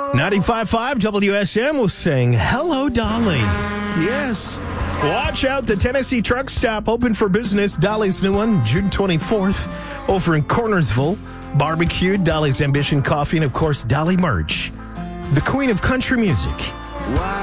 95.5 WSM will sing Hello, Dolly. Yes. Watch out. The Tennessee Truck Stop open for business. Dolly's new one, June 24th, over in Cornersville. Barbecue, Dolly's Ambition Coffee, and, of course, Dolly merch. The queen of country music.